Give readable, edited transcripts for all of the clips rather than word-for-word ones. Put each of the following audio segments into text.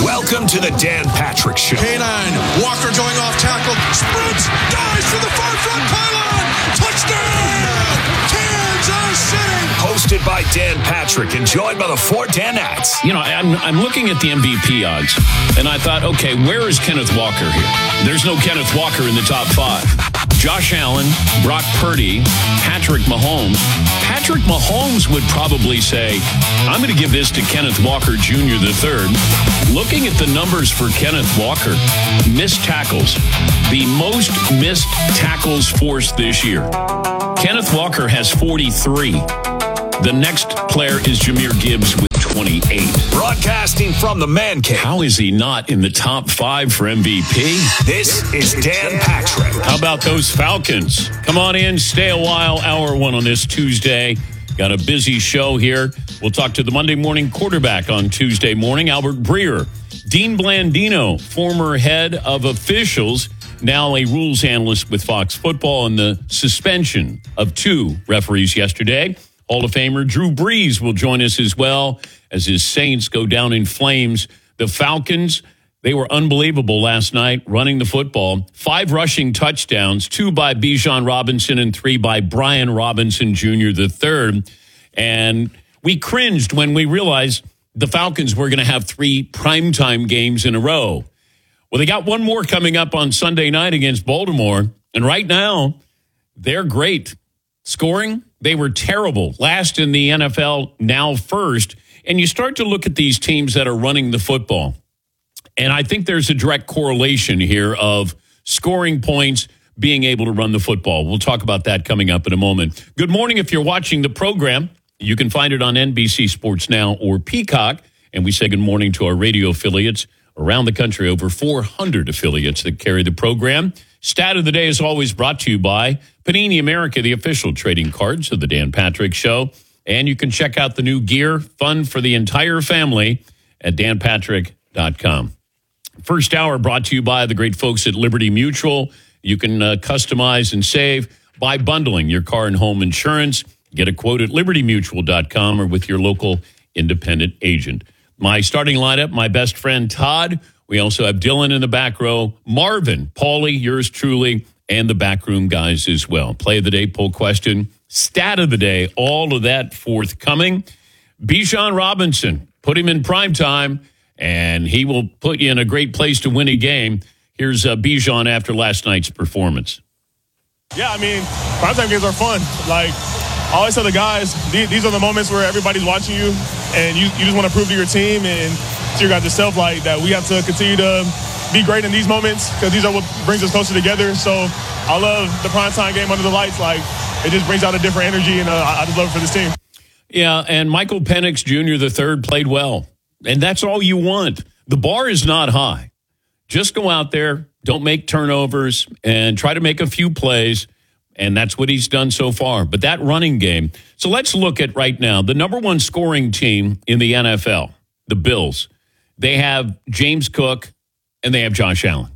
Welcome to the Dan Patrick Show. K9, Walker going off tackle, sprints, dives to the far front pylon, touchdown, Kansas City. Hosted by Dan Patrick and joined by the four Danettes. You know, I'm looking at the MVP odds, and I thought, okay, where is Kenneth Walker here? There's no Kenneth Walker in the top five. Josh Allen, Brock Purdy, Patrick Mahomes. Patrick Mahomes would probably say, I'm going to give this to Kenneth Walker Jr. III. Looking at the numbers for Kenneth Walker, missed tackles, the most missed tackles forced this year. Kenneth Walker has 43. The next player is Jahmyr Gibbs with 28. Broadcasting from the Man Cave. How is he not in the top five for MVP? This is Dan Patrick. How about those Falcons? Come on in, stay a while. Hour one on this Tuesday. Got a busy show here. We'll talk to the Monday morning quarterback on Tuesday morning, Albert Breer. Dean Blandino, former head of officials, now a rules analyst with Fox Football, and the suspension of two referees yesterday. Hall of Famer Drew Brees will join us as well as his Saints go down in flames. The Falcons, they were unbelievable last night running the football. 5 rushing touchdowns, 2 by Bijan Robinson and 3 by Brian Robinson Jr. III. And we cringed when we realized the Falcons were going to have 3 primetime games in a row. Well, they got one more coming up on Sunday night against Baltimore. And right now, they're great. Scoring, they were terrible. Last in the NFL, now first. And you start to look at these teams that are running the football. And I think there's a direct correlation here of scoring points, being able to run the football. We'll talk about that coming up in a moment. Good morning. If you're watching the program, you can find it on NBC Sports Now or Peacock. And we say good morning to our radio affiliates around the country, over 400 affiliates that carry the program. Stat of the day is always brought to you by Panini America, the official trading cards of the Dan Patrick Show. And you can check out the new gear, fun for the entire family, at danpatrick.com. First hour brought to you by the great folks at Liberty Mutual. You can customize and save by bundling your car and home insurance. Get a quote at libertymutual.com or with your local independent agent. My starting lineup, my best friend Todd. We also have Dylan in the back row, Marvin, Paulie, yours truly, and the backroom guys as well. Play of the day, poll question, stat of the day, all of that forthcoming. Bijan Robinson, put him in prime time, and he will put you in a great place to win a game. Here's Bijan after last night's performance. Yeah, I mean, primetime games are fun. Like, I always tell the guys, these are the moments where everybody's watching you, and you just want to prove to your team and to your guys yourself, like, that we have to continue to be great in these moments because these are what brings us closer together. So I love the primetime game under the lights. Like, it just brings out a different energy, and I just love it for this team. Yeah, and Michael Penix Jr. III played well, and that's all you want. The bar is not high. Just go out there, don't make turnovers, and try to make a few plays. And that's what he's done so far. But that running game. So let's look at right now the number one scoring team in the NFL, the Bills. They have James Cook and they have Josh Allen.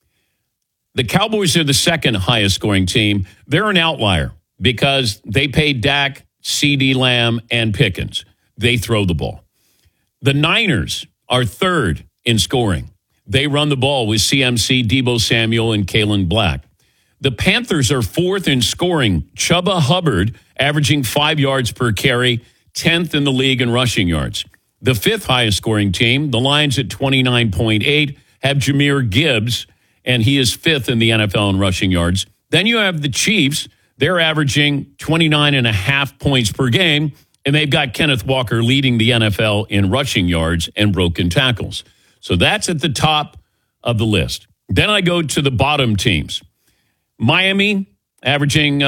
The Cowboys are the second highest scoring team. They're an outlier because they paid Dak, CeeDee Lamb, and Pickens. They throw the ball. The Niners are third in scoring. They run the ball with CMC, Deebo Samuel, and Kalen Black. The Panthers are fourth in scoring. Chuba Hubbard averaging 5 yards per carry, 10th in the league in rushing yards. The fifth highest scoring team, the Lions at 29.8, have Jahmyr Gibbs, and he is fifth in the NFL in rushing yards. Then you have the Chiefs. They're averaging 29.5 points per game, and they've got Kenneth Walker leading the NFL in rushing yards and broken tackles. So that's at the top of the list. Then I go to the bottom teams. Miami, averaging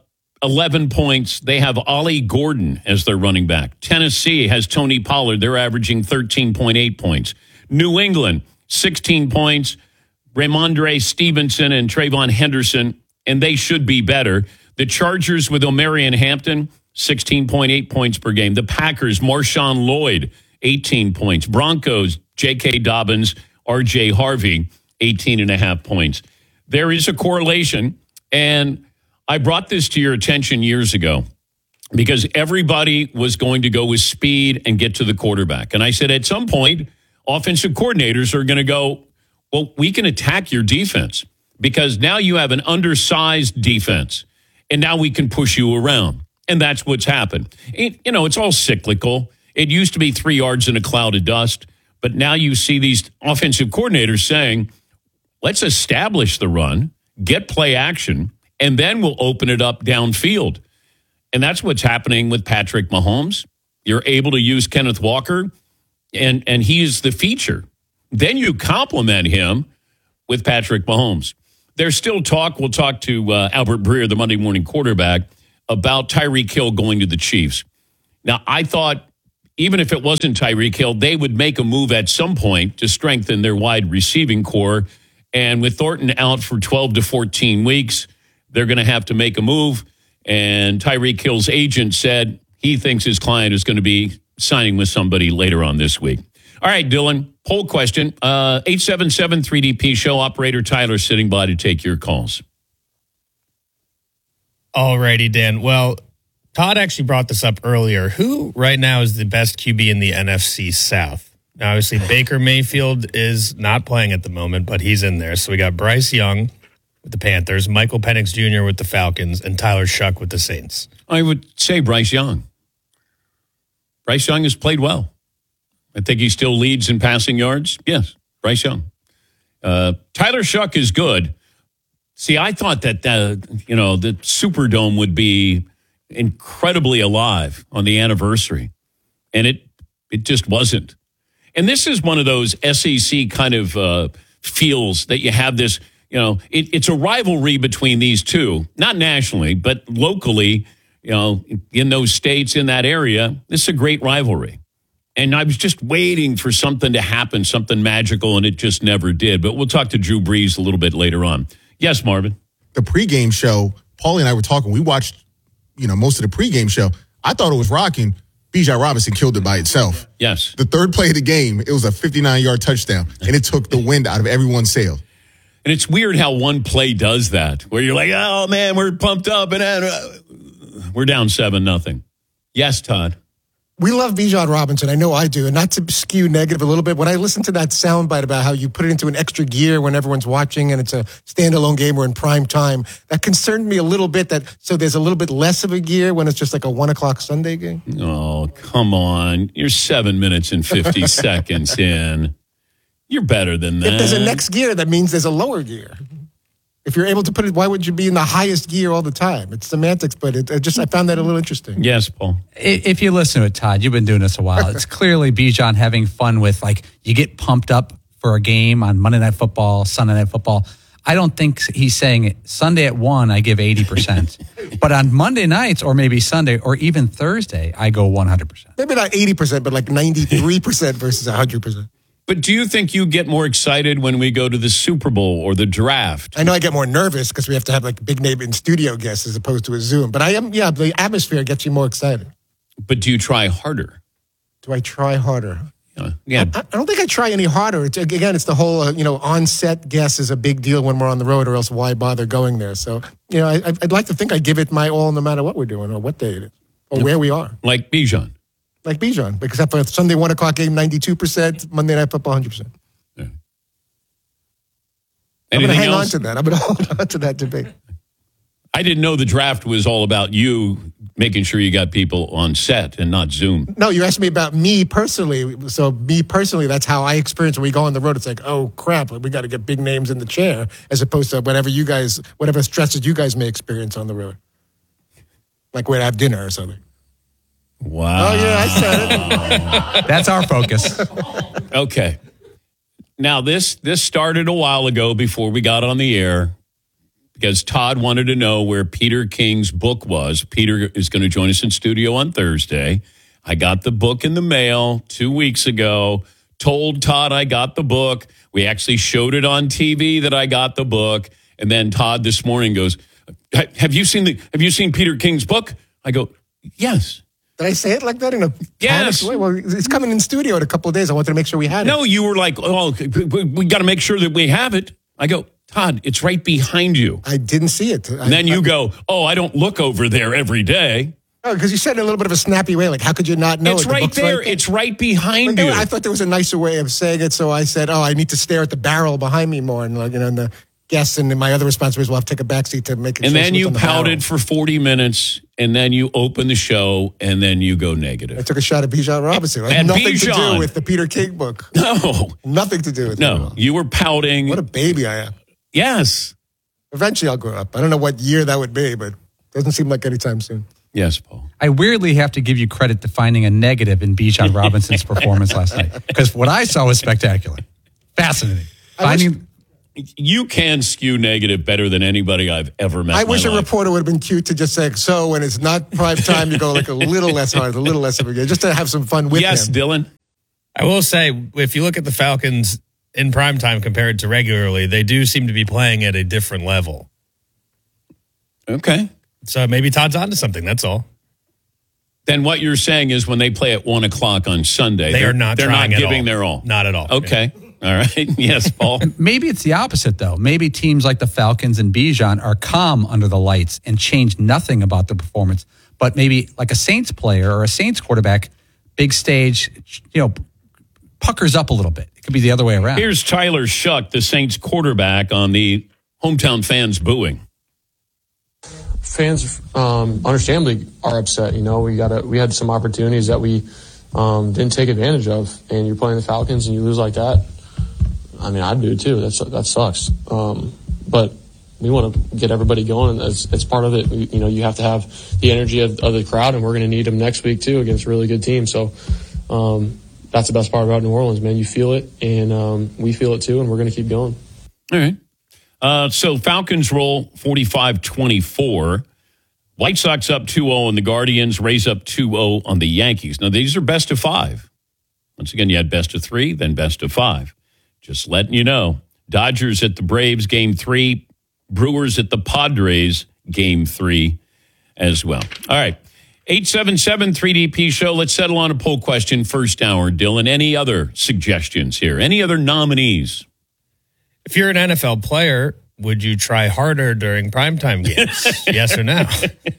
11 points. They have Ollie Gordon as their running back. Tennessee has Tony Pollard. They're averaging 13.8 points. New England, 16 points. Ramondre Stevenson and Trayvon Henderson, and they should be better. The Chargers with Omarion Hampton, 16.8 points per game. The Packers, Marshawn Lloyd, 18 points. Broncos, J.K. Dobbins, R.J. Harvey, 18.5 points. There is a correlation, and I brought this to your attention years ago because everybody was going to go with speed and get to the quarterback. And I said, at some point, offensive coordinators are going to go, well, we can attack your defense because now you have an undersized defense, and now we can push you around. And that's what's happened. It's all cyclical. It used to be 3 yards in a cloud of dust, but now you see these offensive coordinators saying, let's establish the run, get play action, and then we'll open it up downfield. And that's what's happening with Patrick Mahomes. You're able to use Kenneth Walker, and he is the feature. Then you complement him with Patrick Mahomes. There's still talk. We'll talk to Albert Breer, the Monday morning quarterback, about Tyreek Hill going to the Chiefs. Now, I thought even if it wasn't Tyreek Hill, they would make a move at some point to strengthen their wide receiving core. And with Thornton out for 12 to 14 weeks, they're going to have to make a move. And Tyreek Hill's agent said he thinks his client is going to be signing with somebody later on this week. All right, Dylan, poll question. 877-3DP show operator Tyler sitting by to take your calls. Alrighty, Dan. Well, Todd actually brought this up earlier. Who right now is the best QB in the NFC South? Now, obviously, Baker Mayfield is not playing at the moment, but he's in there. So we got Bryce Young with the Panthers, Michael Penix Jr. with the Falcons, and Tyler Shuck with the Saints. I would say Bryce Young. Bryce Young has played well. I think he still leads in passing yards. Yes, Bryce Young. Tyler Shuck is good. See, I thought that, the Superdome would be incredibly alive on the anniversary, and it just wasn't. And this is one of those SEC kind of feels that you have this, it's a rivalry between these two, not nationally, but locally, in those states, in that area. This is a great rivalry. And I was just waiting for something to happen, something magical, and it just never did. But we'll talk to Drew Brees a little bit later on. Yes, Marvin. The pregame show, Paulie and I were talking. We watched, most of the pregame show. I thought it was rocking. Bijan Robinson killed it by itself. Yes. The third play of the game, it was a 59-yard touchdown, and it took the wind out of everyone's sail. And it's weird how one play does that, where you're like, oh, man, we're pumped up, and we're down 7-0. Yes, Todd. We love Bijan Robinson. I know I do. And not to skew negative a little bit, when I listen to that soundbite about how you put it into an extra gear when everyone's watching and it's a standalone game or in prime time, that concerned me a little bit. So there's a little bit less of a gear when it's just like a 1 o'clock Sunday game. Oh, come on. You're 7 minutes and 50 seconds in. You're better than that. If there's a next gear, that means there's a lower gear. If you're able to put it, why would you be in the highest gear all the time? It's semantics, but I found that a little interesting. Yes, Paul. If you listen to it, Todd, you've been doing this a while. It's clearly Bijan having fun with, you get pumped up for a game on Monday Night Football, Sunday Night Football. I don't think he's saying Sunday at 1, I give 80%. But on Monday nights or maybe Sunday or even Thursday, I go 100%. Maybe not 80%, but 93% versus 100%. But do you think you get more excited when we go to the Super Bowl or the draft? I know I get more nervous because we have to have big name in studio guests as opposed to a Zoom. But the atmosphere gets you more excited. But do you try harder? Do I try harder? Yeah. I don't think I try any harder. It's the whole, on-set guest is a big deal when we're on the road, or else why bother going there? So, I'd like to think I give it my all no matter what we're doing or what day it is or where we are. Like Bijan. Like Bijan, except for Sunday 1 o'clock game, 92%, Monday Night Football, 100%. Yeah. I'm going to hang on to that. I'm going to hold on to that debate. I didn't know the draft was all about you making sure you got people on set and not Zoom. No, you asked me about me personally. So me personally, that's how I experience when we go on the road. It's like, oh, crap, we got to get big names in the chair as opposed to whatever stresses you guys may experience on the road. Like we'd have dinner or something. Wow. Oh, yeah, I said it. That's our focus. Okay. Now, this started a while ago before we got on the air because Todd wanted to know where Peter King's book was. Peter is going to join us in studio on Thursday. I got the book in the mail 2 weeks ago, told Todd I got the book. We actually showed it on TV that I got the book. And then Todd this morning goes, have you seen Peter King's book? I go, yes. Did I say it like that in a honest way? Well, it's coming in studio in a couple of days. I wanted to make sure we had it. No, you were like, oh, we got to make sure that we have it. I go, Todd, it's right behind you. I didn't see it. And then you go, oh, I don't look over there every day. Oh, because you said it in a little bit of a snappy way. Like, how could you not know It's it? The right book's there. right there. It's right behind But you. I thought there was a nicer way of saying it, so I said, I need to stare at the barrel behind me more. And, and the guests and my other responsibilities will have to take a backseat to make it. And show then what's you on the pouted barrel. for 40 minutes, and then you open the show, and then you go I negative. took a shot at Bijan Robinson. It had And nothing to Bijan. do with the Peter King book. No, Nothing to do with it. at no. all. You were pouting. What a baby I am. Yes. Eventually I'll grow up. I don't know what year that would be, but it doesn't seem like anytime soon. Yes, Paul. I weirdly have to give you credit to finding a negative in Bijan Robinson's performance last night, because what I saw was spectacular, fascinating. You can skew negative better than anybody I've ever met. I in my wish a life. reporter would have been cute to just say, so when it's not prime time, you go like a little less hard, a little less of a game, just to have some fun with Yes, him. Dylan. I will say, if you look at the Falcons in primetime compared to regularly, they do seem to be playing at a different level. Okay. So maybe Todd's onto something. That's all. Then what you're saying is when they play at 1 o'clock on Sunday, They're not trying at giving all. their all. Not at all. Okay. All right. Yes, Paul. Maybe it's the opposite, though. Maybe teams like the Falcons and Bijan are calm under the lights and change nothing about their performance. But maybe like a Saints player or a Saints quarterback, big stage, puckers up a little bit. It could be the other way around. Here's Tyler Shuck, the Saints quarterback, on the hometown fans booing. Fans understandably are upset. We had some opportunities that we didn't take advantage of, and you're playing the Falcons and you lose like that. I mean, I'd do it too. That sucks. But we want to get everybody going. It's part of it. You have to have the energy of the crowd, and we're going to need them next week too against a really good team. So that's the best part about New Orleans, man. You feel it, and we feel it too, and we're going to keep going. All right. So Falcons roll 45-24. White Sox up 2-0 on the Guardians. Rays up 2-0 on the Yankees. Now, these are best of 5. Once again, you had best of 3, then best of 5. Just letting you know. Dodgers at the Braves, Game 3. Brewers at the Padres, Game 3 as well. All right. 877-3DP Show. Let's settle on a poll question first hour. Dylan, any other suggestions here? Any other nominees? If you're an NFL player, would you try harder during primetime games? Yes or no?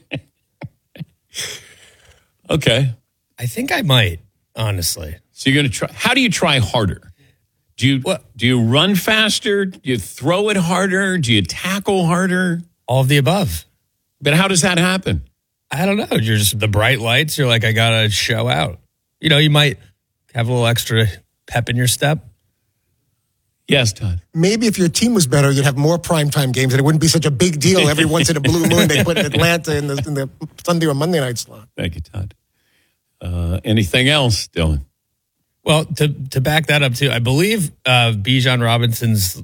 Okay. I think I might, honestly. So you're going to try. How do you try harder? Do you run faster? Do you throw it harder? Do you tackle harder? All of the above. But how does that happen? I don't know. You're just the bright lights. You're like, I got to show out. You might have a little extra pep in your step. Yes, Todd. Maybe if your team was better, you'd have more primetime games, and it wouldn't be such a big deal every once in a blue moon they put Atlanta in the Sunday or Monday night slot. Thank you, Todd. Anything else, Dylan? Well, to back that up, too, I believe Bijan Robinson's,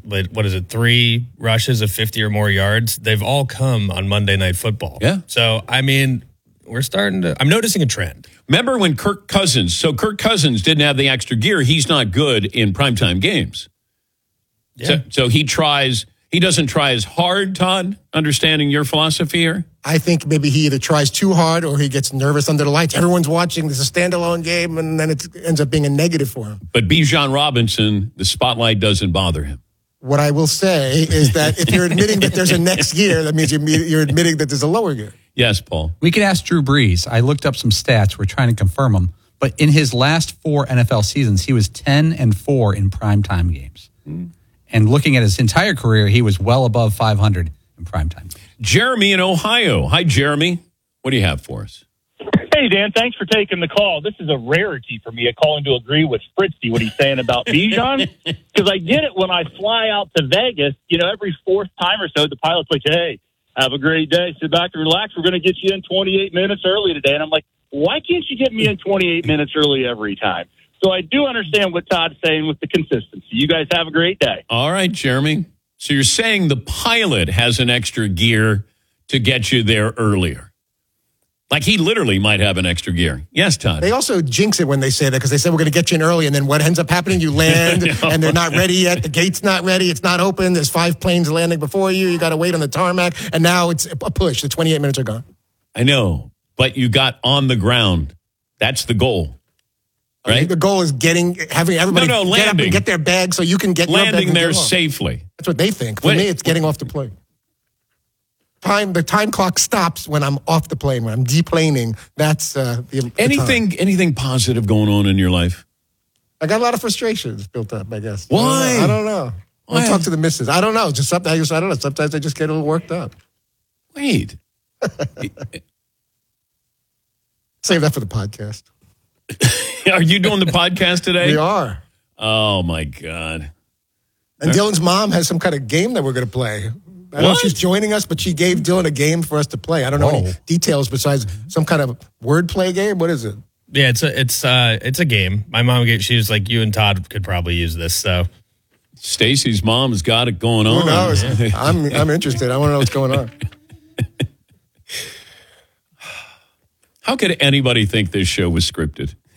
3 rushes of 50 or more yards, they've all come on Monday Night Football. Yeah. So, I mean, I'm noticing a trend. Remember when Kirk Cousins didn't have the extra gear. He's not good in primetime games. Yeah. So he doesn't try as hard, Todd, understanding your philosophy here? I think maybe he either tries too hard or he gets nervous under the lights. Everyone's watching. There's a standalone game, and then it ends up being a negative for him. But Bijan Robinson, the spotlight doesn't bother him. What I will say is that if you're admitting that there's a next year, that means you're admitting that there's a lower year. Yes, Paul. We could ask Drew Brees. I looked up some stats. We're trying to confirm them. But in his last 4 NFL seasons, he was 10-4 in primetime games. And looking at his entire career, he was well above 500 in primetime. Jeremy in Ohio. Hi, Jeremy. What do you have for us? Hey, Dan, thanks for taking the call. This is a rarity for me, calling to agree with Fritzy, what he's saying about Bijan. Because I get it when I fly out to Vegas, every 4th time or so, the pilot's like, hey, have a great day. Sit back and relax. We're going to get you in 28 minutes early today. And I'm like, why can't you get me in 28 minutes early every time? So I do understand what Todd's saying with the consistency. You guys have a great day. All right, Jeremy. So you're saying the pilot has an extra gear to get you there earlier. Like he literally might have an extra gear. Yes, Todd. They also jinx it when they say that because they say we're going to get you in early, and then what ends up happening? You land, and they're not ready yet. The gate's not ready. It's not open. There's 5 planes landing before you. You got to wait on the tarmac, and now it's a push. The 28 minutes are gone. I know, but you got on the ground. That's the goal. Right? I think the goal is having everybody get up and get their bag so you can get your bag landing and there get off. safely. That's what they think. For me, it's getting off the plane. the time clock stops when I'm off the plane, when I'm deplaning. That's the time. Anything positive going on in your life? I got a lot of frustrations built up, I guess. Why? I don't know. I'll talk to the missus. I don't know. Just sometimes I don't know. Sometimes I just get a little worked up. Wait. Save that for the podcast. Are you doing the podcast today? We are. Oh, my God. And Dylan's mom has some kind of game that we're going to play. I don't know if she's joining us, but she gave Dylan a game for us to play. I don't know any details besides some kind of wordplay game. What is it? Yeah, it's a game. My mom she was like, you and Todd could probably use this. So Stacy's mom has got it going on. Who knows? I'm interested. I want to know what's going on. How could anybody think this show was scripted?